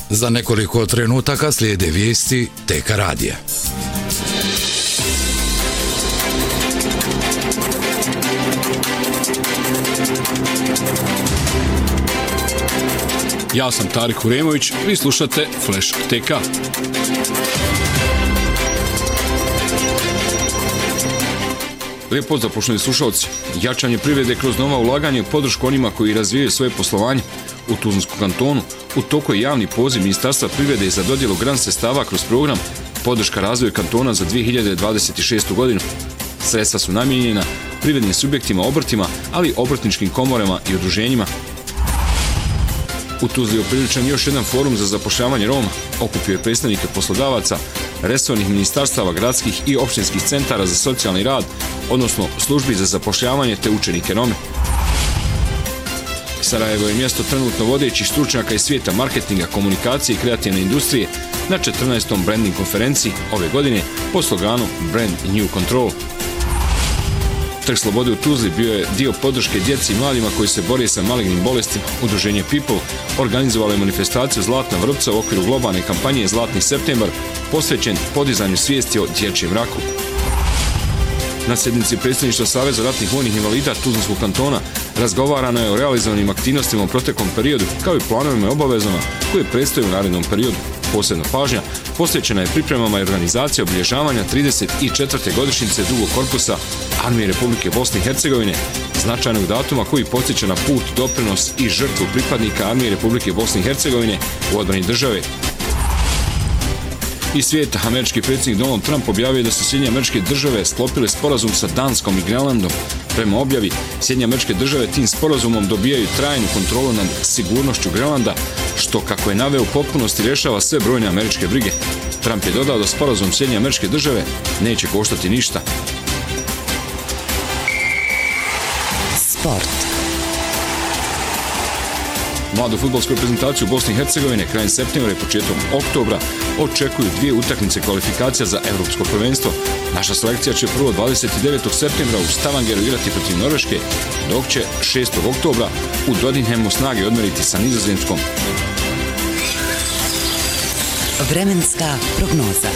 Za nekoliko trenutaka slijede vijesti TK radija. Ja sam Tarik Huremović, vi slušate Flash TK. Lijep pozdrav, poštovani slušalci. Jačanje privrede kroz nova ulaganja i podršku onima koji razvijaju svoje poslovanje. U Tuzlanskom kantonu u toku je javni poziv Ministarstva privrede za dodjelu grant sredstava kroz program Podrška razvoju kantona za 2026. godinu. Sredstva su namijenjena privrednim subjektima, obrtima, ali i obrtničkim komorama i udruženjima. U Tuzli je upriličen još jedan forum za zapošljavanje Roma. Okupio je predstavnike poslodavaca, resornih ministarstava, gradskih i općinskih centara za socijalni rad, odnosno službi za zapošljavanje te učenike Rome. Sarajevo je mjesto trenutno vodećih stručnjaka iz svijeta marketinga, komunikacije i kreativne industrije na 14. branding konferenciji ove godine po sloganu Brand New Control. Trg slobode u Tuzli bio je dio podrške djeci i mladima koji se bore sa malignim bolestima. Udruženje People organizovalo je manifestaciju Zlatna vrpca u okviru globalne kampanje Zlatni septembar posvećen podizanju svijesti o dječjem raku. Na sjednici predsjedništva Saveza ratnih vojnih invalida Tuzlanskog kantona razgovarano je o realizovanim aktivnostima u proteklom periodu, kao i planovima i obavezama koje predstoje u narednom periodu. Posebna pažnja posvećena je pripremama i organizacija obilježavanja 34. godišnjice drugog korpusa Armije Republike Bosne i Hercegovine, značajnog datuma koji podsjeća na put, doprinos i žrtvu pripadnika Armije Republike Bosne i Hercegovine u odbrani države. Iz svijeta, američki predsjednik Donald Trump objavio da su Sjedinjene Američke Države sklopile sporazum sa Danskom i Grenlandom. Prema objavi, Sjedinjene Američke Države tim sporazumom dobijaju trajnu kontrolu nad sigurnošću Grenlanda, što, kako je naveo, u potpunosti rješava sve brojne američke brige. Trump je dodao da sporazum Sjedinjene Američke Države neće koštati ništa. Sport. Mladu fudbalsku reprezentaciju Bosne i Hercegovine krajem septembra i početkom oktobra očekuju 2 utakmice kvalifikacija za Evropsko prvenstvo. Naša selekcija će prvo 29. septembra u Stavangeru igrati protiv Norveške, dok će 6. oktobra u Dodinhemu snage odmeriti sa Nizozemskom. Vremenska prognoza.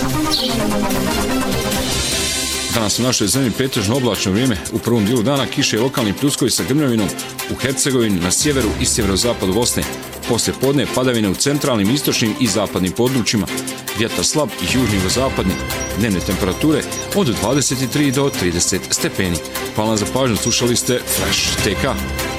Danas u našoj zemlji pretežno oblačno vrijeme, u prvom dijelu dana kiše i lokalni pljuskovi sa grmljavinom u Hercegovini, na sjeveru i sjeverozapadu Bosne. Poslije podne padavine u centralnim, istočnim i zapadnim područjima. Vjetar slab i južno-jugozapadni. Dnevne temperature od 23 do 30 stepeni. Hvala za pažnju, slušali ste Flash TK.